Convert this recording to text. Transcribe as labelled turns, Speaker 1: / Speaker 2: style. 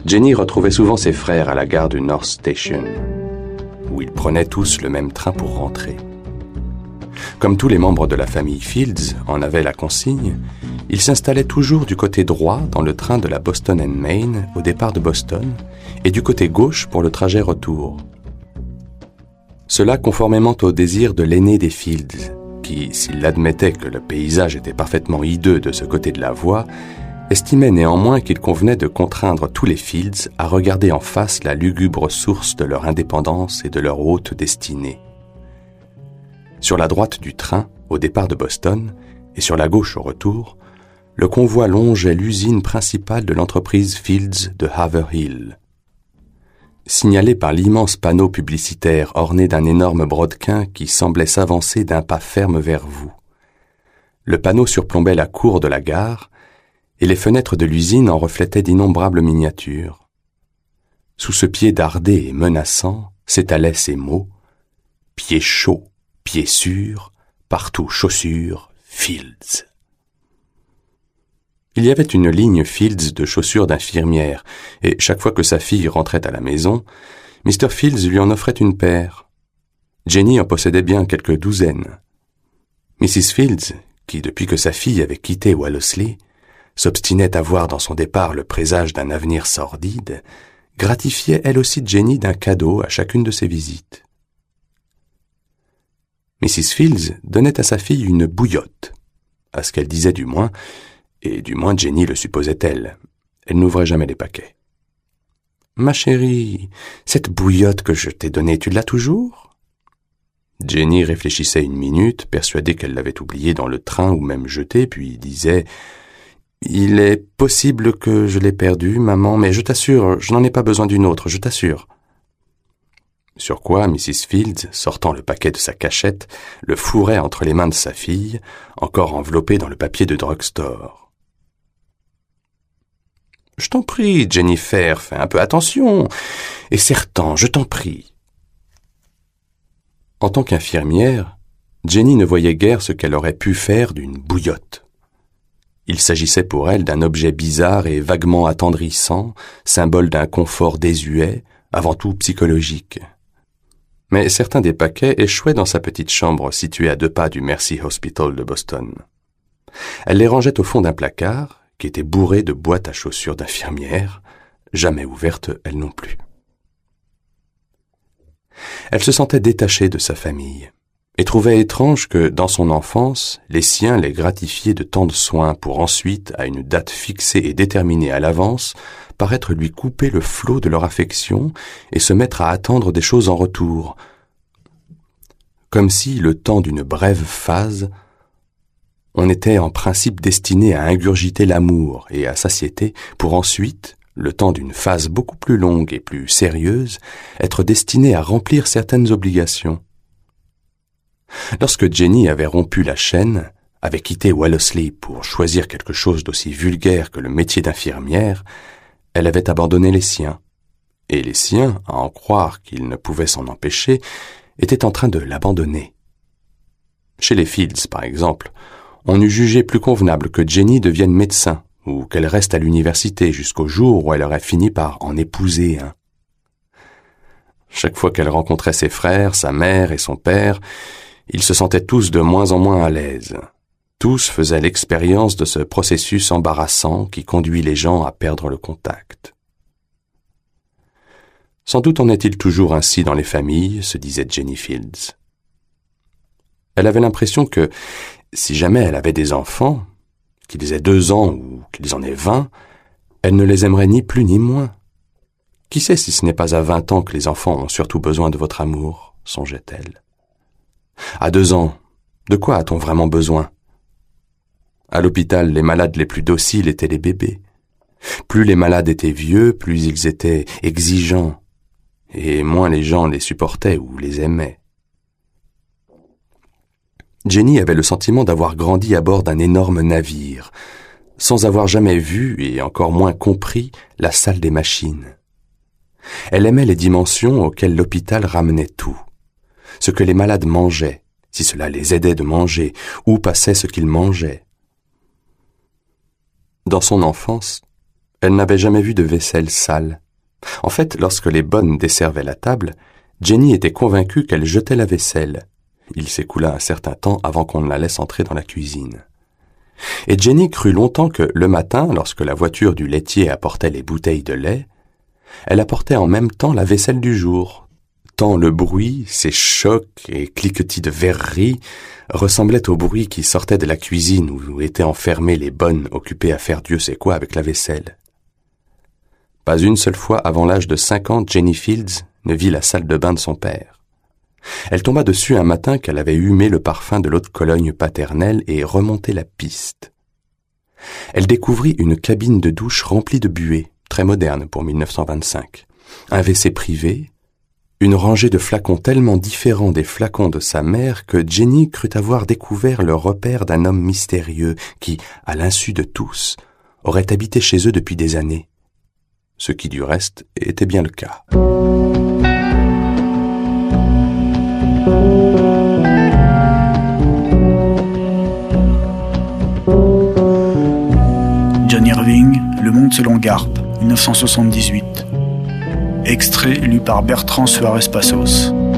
Speaker 1: Jenny retrouvait souvent ses frères à la gare du North Station, où ils prenaient tous le même train pour rentrer. Comme tous les membres de la famille Fields en avaient la consigne, ils s'installaient toujours du côté droit dans le train de la Boston and Maine au départ de Boston et du côté gauche pour le trajet retour. Cela conformément au désir de l'aîné des Fields, qui, s'il admettait que le paysage était parfaitement hideux de ce côté de la voie, estimait néanmoins qu'il convenait de contraindre tous les Fields à regarder en face la lugubre source de leur indépendance et de leur haute destinée. Sur la droite du train, au départ de Boston, et sur la gauche au retour, le convoi longeait l'usine principale de l'entreprise Fields de Haverhill. Signalé par l'immense panneau publicitaire orné d'un énorme brodequin qui semblait s'avancer d'un pas ferme vers vous. Le panneau surplombait la cour de la gare, et les fenêtres de l'usine en reflétaient d'innombrables miniatures. Sous ce pied dardé et menaçant s'étalaient ces mots « Pied chaud, pied sûr, partout chaussures, Fields ». Il y avait une ligne Fields de chaussures d'infirmière, et chaque fois que sa fille rentrait à la maison, Mr. Fields lui en offrait une paire. Jenny en possédait bien quelques douzaines. Mrs. Fields, qui depuis que sa fille avait quitté Wellesley, s'obstinait à voir dans son départ le présage d'un avenir sordide, gratifiait elle aussi Jenny d'un cadeau à chacune de ses visites. Mrs. Fields donnait à sa fille une bouillotte, à ce qu'elle disait du moins, et du moins Jenny le supposait-elle. Elle n'ouvrait jamais les paquets. « Ma chérie, cette bouillotte que je t'ai donnée, tu l'as toujours ?» Jenny réfléchissait une minute, persuadée qu'elle l'avait oubliée dans le train ou même jetée, puis disait « Il est possible que je l'ai perdue, maman, mais je t'assure, je n'en ai pas besoin d'une autre, je t'assure. » Sur quoi Mrs. Fields, sortant le paquet de sa cachette, le fourrait entre les mains de sa fille, encore enveloppé dans le papier de drugstore. « Je t'en prie, Jennifer, fais un peu attention, et serre-t'en, je t'en prie. » En tant qu'infirmière, Jenny ne voyait guère ce qu'elle aurait pu faire d'une bouillotte. Il s'agissait pour elle d'un objet bizarre et vaguement attendrissant, symbole d'un confort désuet, avant tout psychologique. Mais certains des paquets échouaient dans sa petite chambre située à 2 pas du Mercy Hospital de Boston. Elle les rangeait au fond d'un placard, qui était bourré de boîtes à chaussures d'infirmière, jamais ouvertes elle non plus. Elle se sentait détachée de sa famille, et trouvait étrange que, dans son enfance, les siens les gratifiaient de tant de soins pour ensuite, à une date fixée et déterminée à l'avance, paraître lui couper le flot de leur affection et se mettre à attendre des choses en retour, comme si, le temps d'une brève phase, on était en principe destiné à ingurgiter l'amour et à satiété pour ensuite, le temps d'une phase beaucoup plus longue et plus sérieuse, être destiné à remplir certaines obligations. Lorsque Jenny avait rompu la chaîne, avait quitté Wellesley pour choisir quelque chose d'aussi vulgaire que le métier d'infirmière, elle avait abandonné les siens, et les siens, à en croire qu'ils ne pouvaient s'en empêcher, étaient en train de l'abandonner. Chez les Fields, par exemple, on eût jugé plus convenable que Jenny devienne médecin ou qu'elle reste à l'université jusqu'au jour où elle aurait fini par en épouser un. Chaque fois qu'elle rencontrait ses frères, sa mère et son père, ils se sentaient tous de moins en moins à l'aise. Tous faisaient l'expérience de ce processus embarrassant qui conduit les gens à perdre le contact. Sans doute en est-il toujours ainsi dans les familles, se disait Jenny Fields. Elle avait l'impression que, si jamais elle avait des enfants, qu'ils aient 2 ans ou qu'ils en aient 20, elle ne les aimerait ni plus ni moins. Qui sait si ce n'est pas à 20 ans que les enfants ont surtout besoin de votre amour, songeait-elle. À 2 ans, de quoi a-t-on vraiment besoin? À l'hôpital, les malades les plus dociles étaient les bébés. Plus les malades étaient vieux, plus ils étaient exigeants, et moins les gens les supportaient ou les aimaient. Jenny avait le sentiment d'avoir grandi à bord d'un énorme navire, sans avoir jamais vu et encore moins compris la salle des machines. Elle aimait les dimensions auxquelles l'hôpital ramenait tout, ce que les malades mangeaient, si cela les aidait de manger, où passait ce qu'ils mangeaient. Dans son enfance, Elle n'avait jamais vu de vaisselle sale. En fait, lorsque les bonnes desservaient la table, Jenny était convaincue qu'elle jetait la vaisselle. Il s'écoula un certain temps avant qu'on ne la laisse entrer dans la cuisine. Et Jenny crut longtemps que, le matin, lorsque la voiture du laitier apportait les bouteilles de lait, elle apportait en même temps la vaisselle du jour, tant le bruit, ces chocs et cliquetis de verreries, ressemblaient au bruit qui sortait de la cuisine où étaient enfermées les bonnes occupées à faire Dieu sait quoi avec la vaisselle. Pas une seule fois avant l'âge de 5 ans, Jenny Fields ne vit la salle de bain de son père. Elle tomba dessus un matin qu'elle avait humé le parfum de l'eau de Cologne paternelle et remonté la piste. Elle découvrit une cabine de douche remplie de buée, très moderne pour 1925, un WC privé, une rangée de flacons tellement différents des flacons de sa mère que Jenny crut avoir découvert le repère d'un homme mystérieux qui, à l'insu de tous, aurait habité chez eux depuis des années. Ce qui, du reste, était bien le cas.
Speaker 2: John Irving, Le Monde selon Garp, 1978. Extrait lu par Bertrand Suarez Passos.